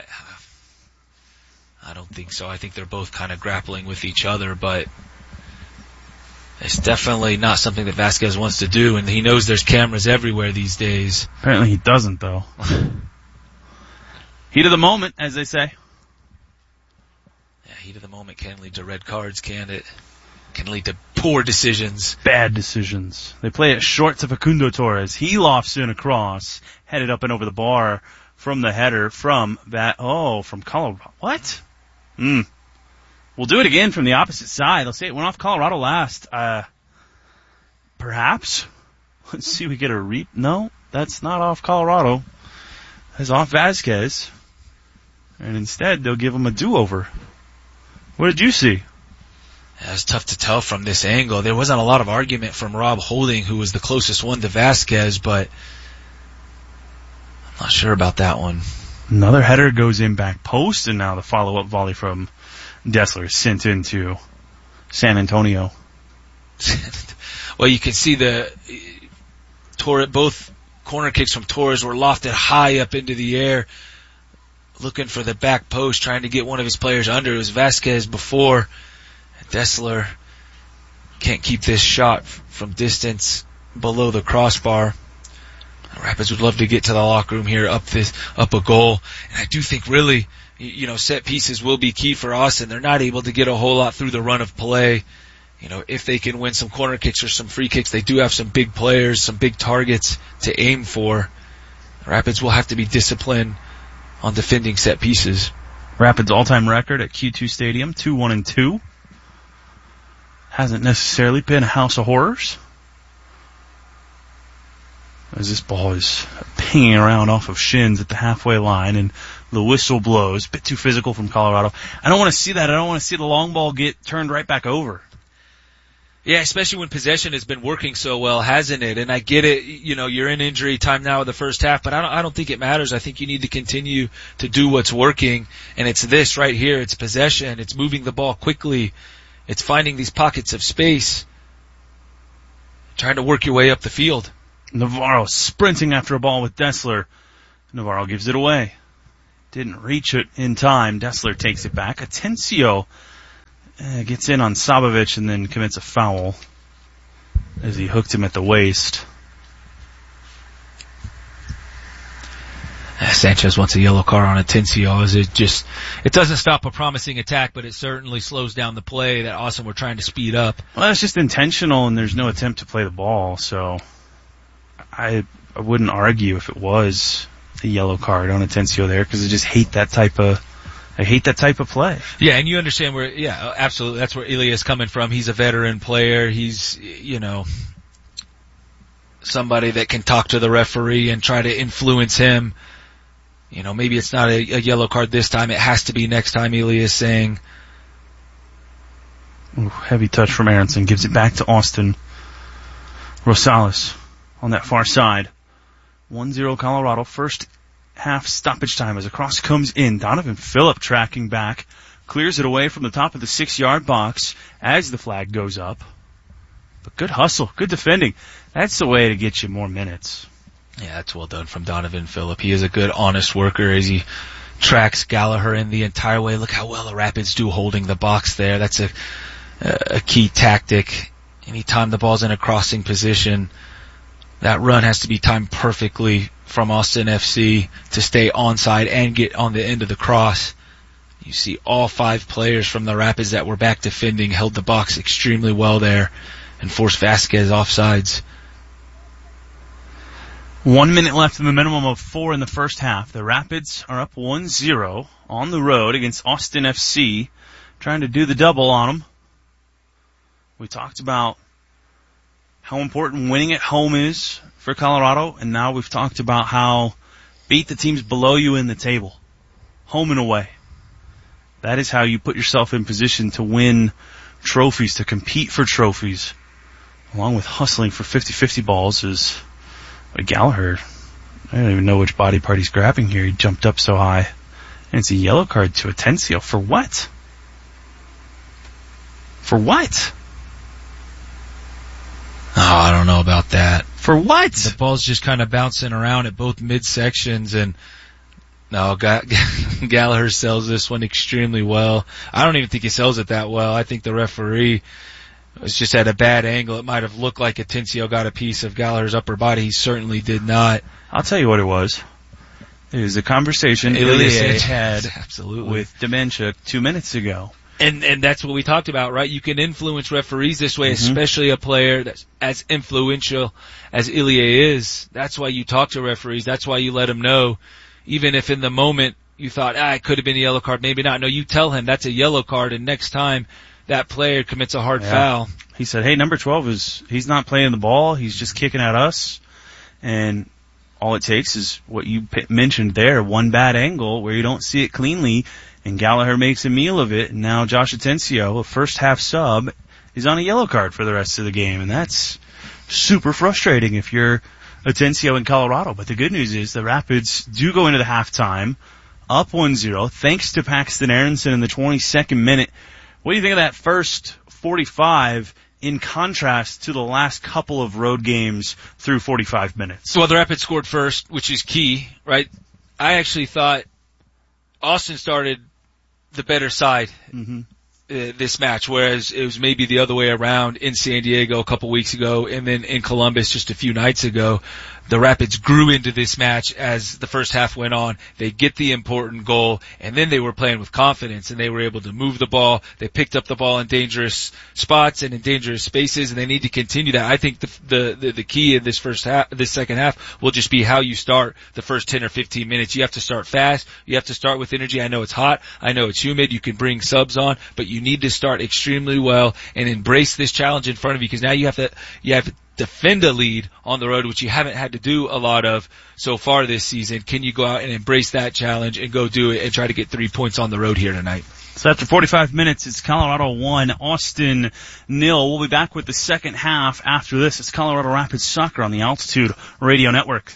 I don't think so. I think they're both kind of grappling with each other, but it's definitely not something that Vasquez wants to do, and he knows there's cameras everywhere these days. Apparently he doesn't, though. Heat of the moment, as they say. Yeah, heat of the moment can lead to red cards, can it? Can lead to poor decisions. Bad decisions. They play it short to Facundo Torres. He lofts in across, headed up and over the bar from the header from that, oh, from Colorado. What? Hmm. We'll do it again from the opposite side. They'll say it went off Colorado last. Uh, perhaps. Let's see if we get a re, no, that's not off Colorado. That's off Vasquez. And instead, they'll give him a do-over. What did you see? Yeah, it's tough to tell from this angle. There wasn't a lot of argument from Rob Holding, who was the closest one to Vasquez, but I'm not sure about that one. Another header goes in back post, and now the follow-up volley from Dessler is sent into San Antonio. Well, you can see the Torres, both corner kicks from Torres were lofted high up into the air, looking for the back post, trying to get one of his players under. It was Vasquez before. Dessler can't keep this shot from distance below the crossbar. The Rapids would love to get to the locker room here, up this, up a goal. And I do think really, you know, set pieces will be key for Austin. They're not able to get a whole lot through the run of play. You know, if they can win some corner kicks or some free kicks, they do have some big players, some big targets to aim for. The Rapids will have to be disciplined on defending set pieces. Rapids all-time record at Q two Stadium, two one and two. Hasn't necessarily been a house of horrors, as this ball is pinging around off of shins at the halfway line, and the whistle blows. Bit too physical from Colorado. I don't want to see that. I don't want to see the long ball get turned right back over. Yeah, especially when possession has been working so well, hasn't it? And I get it, you know, you're in injury time now in the first half, but I don't, I don't think it matters. I think you need to continue to do what's working, and it's this right here. It's possession. It's moving the ball quickly. It's finding these pockets of space, trying to work your way up the field. Navarro sprinting after a ball with Dessler. Navarro gives it away. Didn't reach it in time. Dessler takes it back. Atencio uh, gets in on Sabovic and then commits a foul as he hooked him at the waist. Sanchez wants a yellow card on Atencio as it just, it doesn't stop a promising attack, but it certainly slows down the play that Austin were trying to speed up. Well, it's just intentional and there's no attempt to play the ball, so I, I wouldn't argue if it was a yellow card on Atencio there, because I just hate that type of, I hate that type of play. Yeah, and you understand where, yeah, absolutely, that's where Ilya is coming from. He's a veteran player. He's, you know, somebody that can talk to the referee and try to influence him. You know, maybe it's not a, a yellow card this time. It has to be next time, Ilya is saying. Ooh, heavy touch from Aronson. Gives it back to Austin. Rosales on that far side. one zero Colorado. First half stoppage time as a cross comes in. Donovan Phillip tracking back. Clears it away from the top of the six-yard box as the flag goes up. But good hustle. Good defending. That's the way to get you more minutes. Yeah, that's well done from Donovan Phillip. He is a good, honest worker as he tracks Gallagher in the entire way. Look how well the Rapids do holding the box there. That's a, a key tactic. Anytime the ball's in a crossing position, that run has to be timed perfectly from Austin F C to stay onside and get on the end of the cross. You see all five players from the Rapids that were back defending held the box extremely well there and forced Vasquez offsides. One minute left in the minimum of four in the first half. The Rapids are up one zero on the road against Austin F C, trying to do the double on them. We talked about how important winning at home is for Colorado, and now we've talked about how beat the teams below you in the table, home and away. That is how you put yourself in position to win trophies, to compete for trophies, along with hustling for fifty-fifty balls. Is Gallagher, I don't even know which body part he's grabbing here. He jumped up so high. And it's a yellow card to Atencio. For what? For what? Oh, I don't know about that. For what? The ball's just kind of bouncing around at both midsections, and no, Gallagher sells this one extremely well. I don't even think he sells it that well. I think the referee was just at a bad angle. It might have looked like Atencio got a piece of Gallagher's upper body. He certainly did not. I'll tell you what it was. It was a conversation Ilya had absolutely with Dementia two minutes ago. And and that's what we talked about, right? You can influence referees this way, mm-hmm. especially a player that's as influential as Ilya is. That's why you talk to referees. That's why you let them know, even if in the moment you thought, ah, it could have been a yellow card, maybe not. No, you tell him that's a yellow card, and next time that player commits a hard yeah. foul. He said, hey, number twelve is, he's not playing the ball, he's just kicking at us, and all it takes is what you p- mentioned there, one bad angle where you don't see it cleanly, and Gallagher makes a meal of it, and now Josh Atencio, a first half sub, is on a yellow card for the rest of the game, and that's super frustrating if you're Atencio in Colorado. But the good news is the Rapids do go into the halftime up one zero, thanks to Paxton Aronson in the twenty-second minute. What do you think of that first forty-five in contrast to the last couple of road games through forty-five minutes? Well, the Rapids scored first, which is key, right? I actually thought Austin started the better side mm-hmm. uh, this match, whereas it was maybe the other way around in San Diego a couple weeks ago and then in Columbus just a few nights ago. The Rapids grew into this match as the first half went on. They get the important goal, and then they were playing with confidence, and they were able to move the ball. They picked up the ball in dangerous spots and in dangerous spaces, and they need to continue that. I think the the the, the key in this first half, this second half, will just be how you start the first ten or fifteen minutes. You have to start fast. You have to start with energy. I know it's hot. I know it's humid. You can bring subs on, but you need to start extremely well and embrace this challenge in front of you, because now you have to you have to defend a lead on the road, which you haven't had to do a lot of so far this season. Can you go out and embrace that challenge and go do it and try to get three points on the road here tonight? So after forty-five minutes, it's Colorado one, Austin nil. We'll be back with the second half after this. It's Colorado Rapids Soccer on the Altitude Radio Network.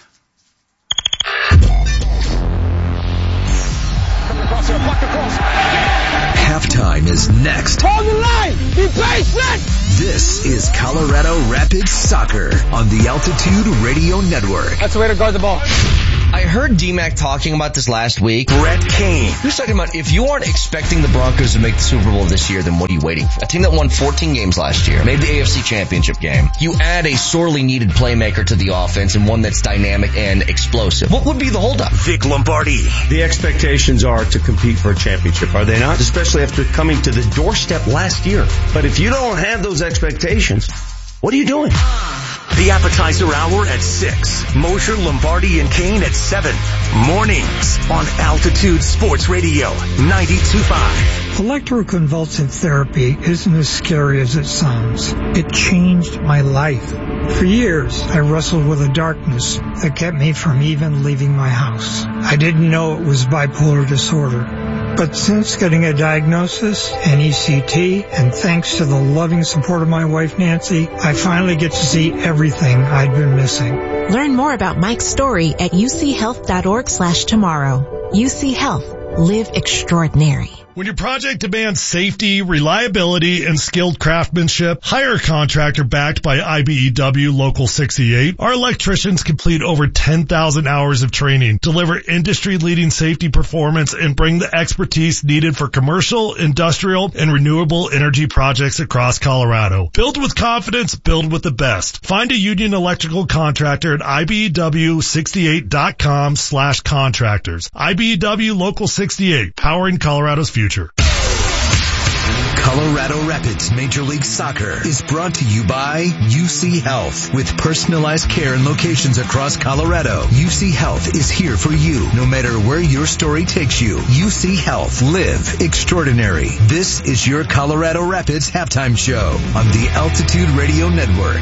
Halftime is next. Hold the line! Be patient! This is Colorado Rapids Soccer on the Altitude Radio Network. That's the way to guard the ball. I heard D-Mac talking about this last week. Brett Kane. He was talking about if you aren't expecting the Broncos to make the Super Bowl this year, then what are you waiting for? A team that won fourteen games last year, made the A F C Championship game. You add a sorely needed playmaker to the offense and one that's dynamic and explosive. What would be the holdup? Vic Lombardi. The expectations are to compete for a championship, are they not? Especially after coming to the doorstep last year. But if you don't have those expectations, what are you doing? The appetizer hour at six. Mosher, Lombardi, and Kane at seven. Mornings on Altitude Sports Radio ninety-two point five. Electroconvulsive therapy isn't as scary as it sounds. It changed my life. For years, I wrestled with a darkness that kept me from even leaving my house. I didn't know it was bipolar disorder. But since getting a diagnosis, an E C T, and thanks to the loving support of my wife Nancy, I finally get to see everything I'd been missing. Learn more about Mike's story at uchealth.org slash tomorrow. U C Health. Live extraordinary. When your project demands safety, reliability, and skilled craftsmanship, hire a contractor backed by I B E W Local sixty-eight. Our electricians complete over ten thousand hours of training, deliver industry-leading safety performance, and bring the expertise needed for commercial, industrial, and renewable energy projects across Colorado. Build with confidence, build with the best. Find a union electrical contractor at I B E W sixty-eight dot com slash contractors. I B E W Local sixty-eight, powering Colorado's future. Colorado Rapids Major League Soccer is brought to you by U C Health. With personalized care in locations across Colorado, U C Health is here for you, no matter where your story takes you. U C Health. Live extraordinary. This is your Colorado Rapids halftime show on the Altitude Radio Network.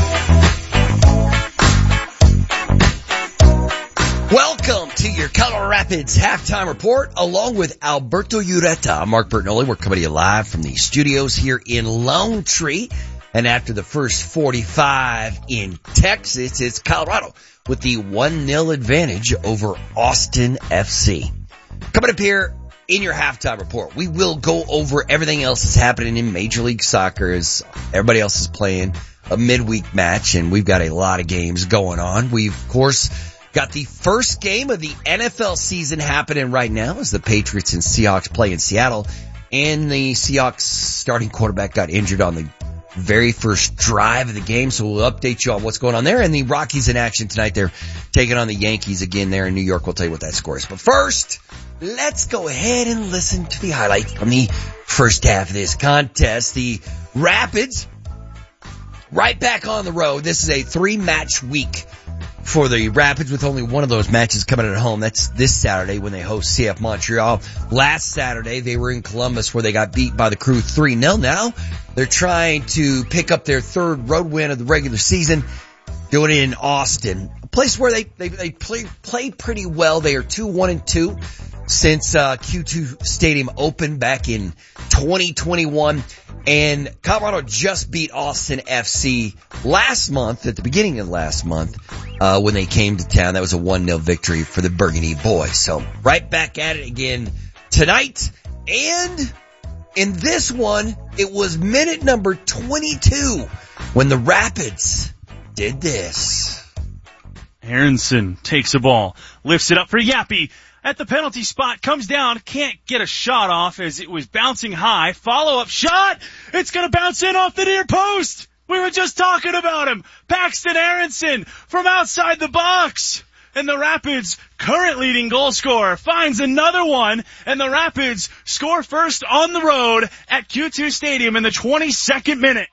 Welcome to your Colorado Rapids halftime report, along with Alberto Ureta. I'm Mark Bertinoli. We're coming to you live from the studios here in Lone Tree. And after the first forty-five in Texas, it's Colorado with the one nil advantage over Austin F C. Coming up here in your halftime report, we will go over everything else that's happening in Major League Soccer as everybody else is playing a midweek match, and we've got a lot of games going on. We've, of course, got the first game of the N F L season happening right now as the Patriots and Seahawks play in Seattle. And the Seahawks starting quarterback got injured on the very first drive of the game, so we'll update you on what's going on there. And the Rockies in action tonight. They're taking on the Yankees again there in New York. We'll tell you what that score is. But first, let's go ahead and listen to the highlight from the first half of this contest. The Rapids right back on the road. This is a three-match week for the Rapids, with only one of those matches coming at home. That's this Saturday when they host C F Montreal. Last Saturday, they were in Columbus where they got beat by the Crew three nil. Now they're trying to pick up their third road win of the regular season, doing it in Austin, a place where they they, they play play pretty well. They are two one and two since uh, Q two Stadium opened back in twenty twenty-one. And Colorado just beat Austin F C last month, at the beginning of last month, uh, when they came to town. That was a one nil victory for the Burgundy boys. So right back at it again tonight. And in this one, it was minute number twenty-two when the Rapids did this. Aronson takes the ball, lifts it up for Yappy. At the penalty spot, comes down, can't get a shot off as it was bouncing high. Follow-up shot! It's gonna bounce in off the near post! We were just talking about him! Paxton Aronson from outside the box! And the Rapids' current leading goal scorer finds another one, and the Rapids score first on the road at Q two Stadium in the twenty-second minute.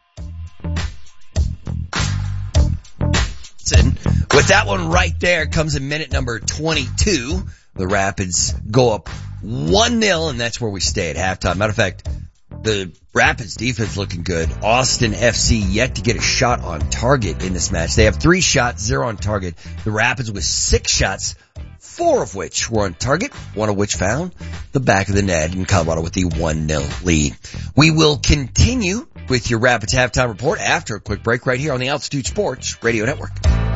With that one right there comes in minute number twenty-two. The Rapids go up one nil, and that's where we stay at halftime. Matter of fact, the Rapids defense looking good. Austin F C yet to get a shot on target in this match. They have three shots, zero on target. The Rapids with six shots, four of which were on target, one of which found the back of the net, in Colorado with the one nil lead. We will continue with your Rapids halftime report after a quick break right here on the Altitude Sports Radio Network.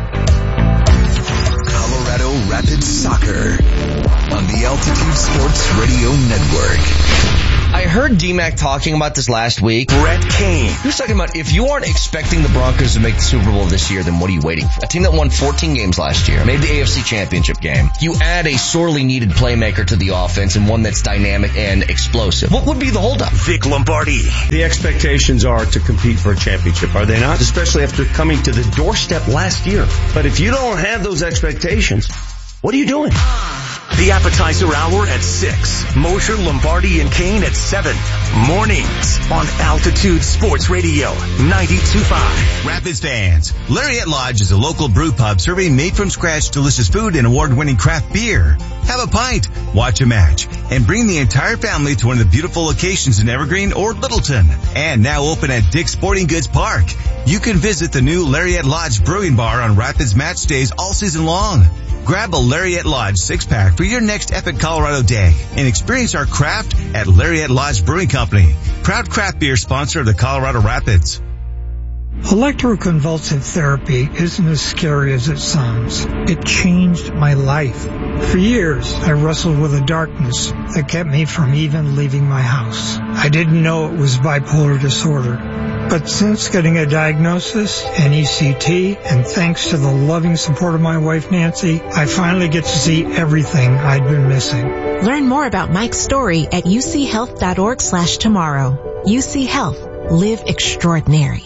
Colorado Rapids Soccer on the Altitude Sports Radio Network. I heard D-Mac talking about this last week. Brett Kane. He was talking about if you aren't expecting the Broncos to make the Super Bowl this year, then what are you waiting for? A team that won fourteen games last year, made the A F C Championship game. You add a sorely needed playmaker to the offense and one that's dynamic and explosive. What would be the holdup? Vic Lombardi. The expectations are to compete for a championship, are they not? Especially after coming to the doorstep last year. But if you don't have those expectations, what are you doing? The appetizer hour at six. Mosher, Lombardi, and Kane at seven. Mornings on Altitude Sports Radio ninety-two point five. Rapids fans, Lariat Lodge is a local brew pub serving made from scratch delicious food and award-winning craft beer. Have a pint, watch a match, and bring the entire family to one of the beautiful locations in Evergreen or Littleton. And now open at Dick's Sporting Goods Park. You can visit the new Lariat Lodge Brewing Bar on Rapids match days all season long. Grab a Lariat Lodge six-pack for your next epic Colorado day and experience our craft at Lariat Lodge Brewing Company, proud craft beer sponsor of the Colorado Rapids. Electroconvulsive therapy isn't as scary as it sounds. It changed my life. For years, I wrestled with a darkness that kept me from even leaving my house. I didn't know it was bipolar disorder. But since getting a diagnosis, an E C T, and thanks to the loving support of my wife Nancy, I finally get to see everything I'd been missing. Learn more about Mike's story at uchealth.org slash tomorrow. U C Health. Live extraordinary.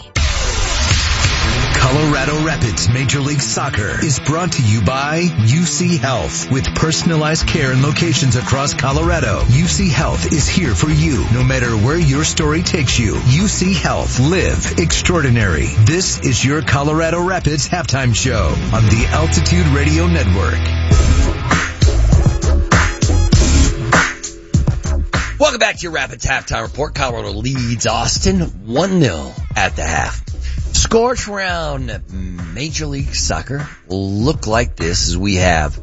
Colorado Rapids Major League Soccer is brought to you by U C Health. With personalized care in locations across Colorado, U C Health is here for you, no matter where your story takes you. U C Health. Live extraordinary. This is your Colorado Rapids halftime show on the Altitude Radio Network. Welcome back to your Rapids halftime report. Colorado leads Austin one nil at the half. Scores around Major League Soccer will look like this as we have,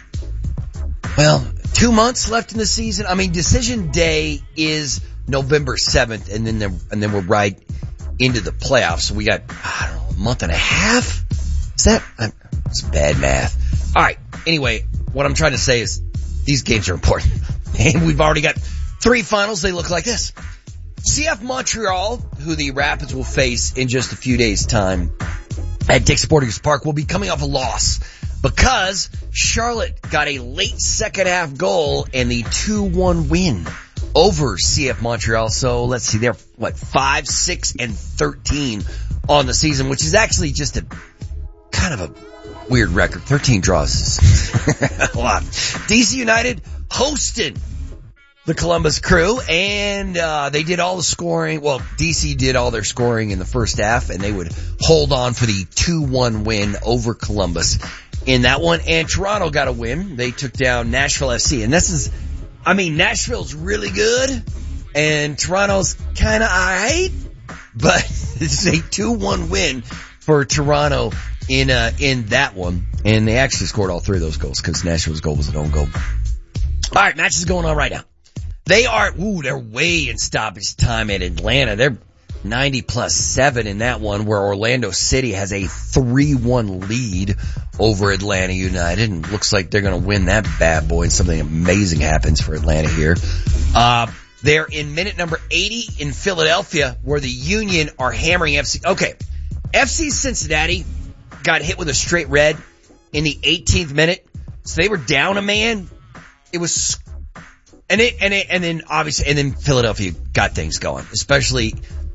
well, two months left in the season. I mean, decision day is November seventh, and then the, and then we're right into the playoffs. So we got, I don't know, a month and a half? Is that, it's bad math. All right. Anyway, what I'm trying to say is these games are important. And we've already got three finals. They look like this. C F Montreal, who the Rapids will face in just a few days' time at Dick's Sporting Goods Park, will be coming off a loss because Charlotte got a late second half goal and the two one win over C F Montreal. So let's see, they're what, five, six, and thirteen on the season, which is actually just a kind of a weird record. thirteen draws is a lot. D C United hosted the Columbus Crew, and uh they did all the scoring. Well, D C did all their scoring in the first half, and they would hold on for the two one win over Columbus in that one. And Toronto got a win. They took down Nashville F C. And this is, I mean, Nashville's really good, and Toronto's kind of alright, but this is a two one win for Toronto in uh in that one. And they actually scored all three of those goals because Nashville's goal was an own goal. All right, match is going on right now. They are, ooh, they're way in stoppage time at Atlanta. They're ninety plus seven in that one, where Orlando City has a three one lead over Atlanta United, and looks like they're going to win that bad boy, and something amazing happens for Atlanta here. Uh, they're in minute number eighty in Philadelphia, where the Union are hammering F C. Okay, F C Cincinnati got hit with a straight red in the eighteenth minute, so they were down a man. It was And it, and it, and then obviously, and then Philadelphia got things going, especially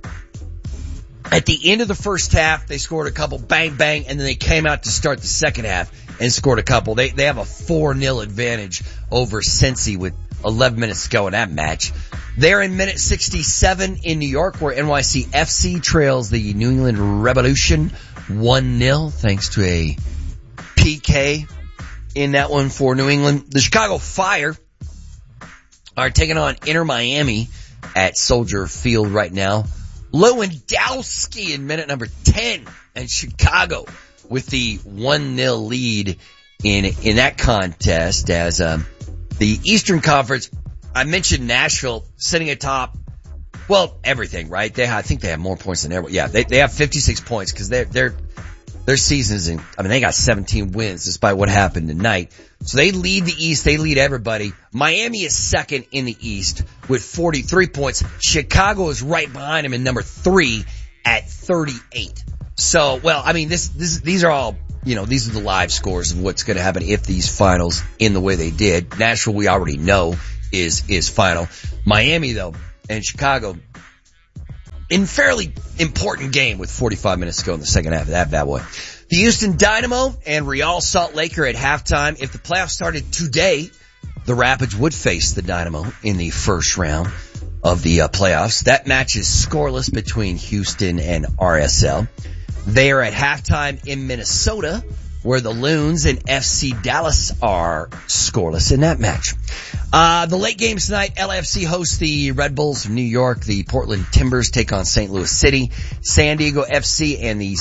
at the end of the first half. They scored a couple, bang, bang, and then they came out to start the second half and scored a couple. They, they have a four nil advantage over Cincy with eleven minutes to go in that match. They're in minute sixty-seven in New York, where N Y C F C trails the New England Revolution one nil thanks to a P K in that one for New England. The Chicago Fire are taking on Inter Miami at Soldier Field right now. Lewandowski in minute number ten, and Chicago with the one nil lead in in that contest as um, the Eastern Conference. I mentioned Nashville sitting atop. Well, everything, right? They, I think they have more points than everyone. Yeah, they they have fifty-six points because they're they're their season is in. I mean, they got seventeen wins despite what happened tonight. So they lead the East. They lead everybody. Miami is second in the East with forty-three points. Chicago is right behind them in number three at thirty-eight. So, well, I mean, this, this, these are all, you know, these are the live scores of what's going to happen if these finals end the way they did. Nashville, we already know is, is final. Miami, though, and Chicago, in fairly important game with forty-five minutes to go in the second half of that bad boy. The Houston Dynamo and Real Salt Lake are at halftime. If the playoffs started today, the Rapids would face the Dynamo in the first round of the uh, playoffs. That match is scoreless between Houston and R S L. They are at halftime in Minnesota, where the Loons and F C Dallas are scoreless in that match. Uh, the late games tonight, L A F C hosts the Red Bulls of New York. The Portland Timbers take on Saint Louis City. San Diego F C and the